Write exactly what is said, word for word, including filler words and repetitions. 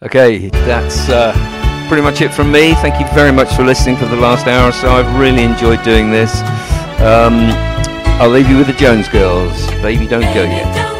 Okay, that's uh, pretty much it from me. Thank you very much for listening for the last hour or so. I've really enjoyed doing this. Um, I'll leave you with the Jones Girls. Baby, don't go yet.